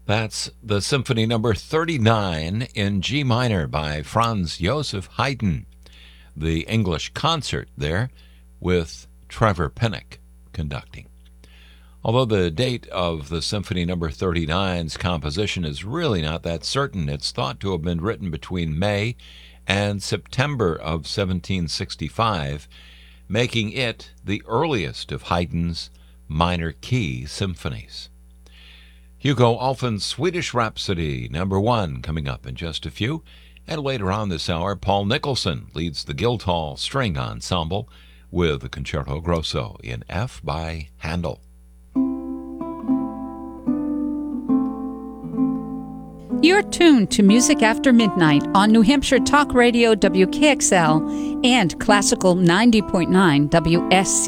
That's the Symphony Number 39 in G minor by Franz Joseph Haydn. The English concert there with Trevor Pinnock conducting. Although the date of the Symphony Number 39's composition is really not that certain, it's thought to have been written between May and September of 1765, making it the earliest of Haydn's minor key symphonies. Hugo Alfvén's Swedish Rhapsody, number 1, coming up in just a few. And later on this hour, Paul Nicholson leads the Guildhall String Ensemble with the Concerto Grosso in F by Handel. You're tuned to Music After Midnight on New Hampshire Talk Radio WKXL and Classical 90.9 WSC.